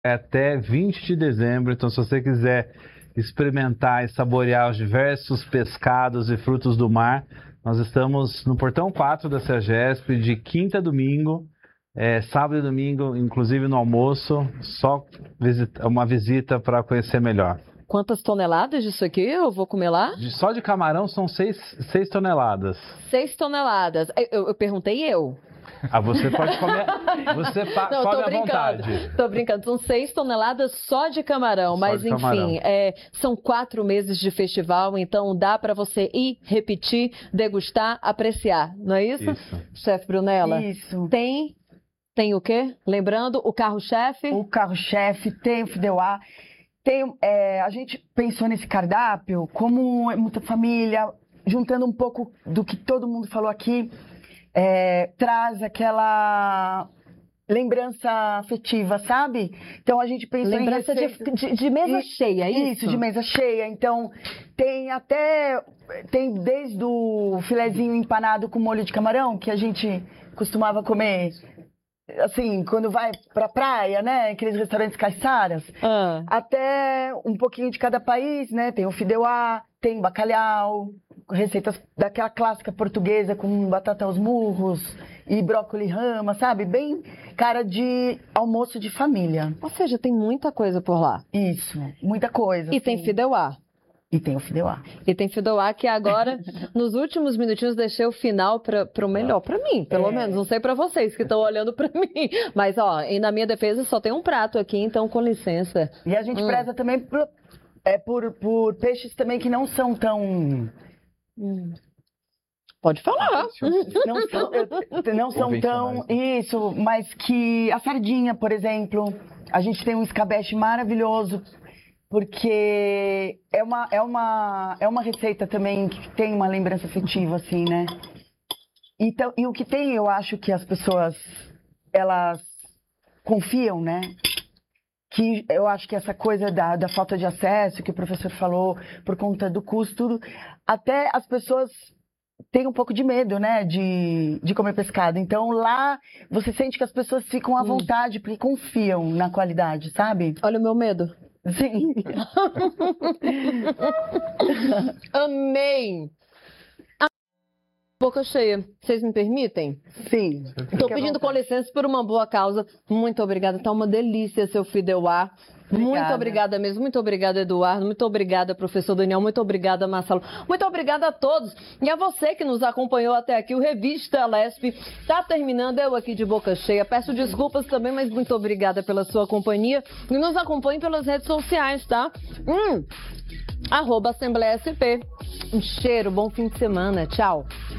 É até 20 de dezembro, então se você quiser experimentar e saborear os diversos pescados e frutos do mar, nós estamos no Portão 4 da Sergesp, de quinta a domingo, sábado e domingo, inclusive no almoço, só uma visita para conhecer melhor. Quantas toneladas disso aqui eu vou comer lá? Só de camarão são 6 toneladas. 6 toneladas. Eu perguntei eu. Ah, você pode comer, você Não, come tô à vontade. Tô brincando, são 6 toneladas só de camarão, mas enfim, são 4 meses de festival, então dá para você ir, repetir, degustar, apreciar, não é isso? Isso. Chefe Brunella? Isso. Tem o quê? Lembrando, o carro-chefe? O carro-chefe, tem o fideuá. A gente pensou nesse cardápio como é muita família, juntando um pouco do que todo mundo falou aqui, traz aquela lembrança afetiva, sabe? Então a gente pensou lembrança de mesa cheia, isso? Isso, de mesa cheia. Então tem desde o filezinho empanado com molho de camarão, que a gente costumava comer assim, quando vai pra praia, né? Aqueles restaurantes caiçaras. Até um pouquinho de cada país, né? Tem o fideuá, tem bacalhau, receitas daquela clássica portuguesa com batata aos murros e brócolis rama, sabe? Bem cara de almoço de família. Ou seja, tem muita coisa por lá. Isso, muita coisa. E assim. Tem fideuá. E tem o fideuá. E tem fideuá que agora, nos últimos minutinhos, deixei o final para o melhor para mim, pelo menos. Não sei para vocês que estão olhando para mim. Mas, ó, e na minha defesa só tem um prato aqui, então com licença. E a gente preza também por peixes também que não são tão... Pode falar. Não são tão... Isso, mas que... A sardinha, por exemplo, a gente tem um escabeche maravilhoso, porque é uma receita também que tem uma lembrança afetiva, assim, né? Então, e o que tem, eu acho que as pessoas, elas confiam, né? Que eu acho que essa coisa da falta de acesso, que o professor falou, por conta do custo, tudo, até as pessoas têm um pouco de medo, né, de comer pescado. Então, lá, você sente que as pessoas ficam à vontade, porque confiam na qualidade, sabe? Olha o meu medo. Sim. Amei. Boca cheia. Vocês me permitem? Sim. Estou pedindo com licença por uma boa causa. Muito obrigada. Tá uma delícia, seu fideuá. Muito obrigada mesmo. Muito obrigada, Eduardo. Muito obrigada, professor Daniel. Muito obrigada, Marcelo. Muito obrigada a todos. E a você que nos acompanhou até aqui. O Revista Lesp está terminando. Eu aqui de boca cheia. Peço desculpas também, mas muito obrigada pela sua companhia. E nos acompanhe pelas redes sociais, tá? @Assembleia SP. Um cheiro. Bom fim de semana. Tchau.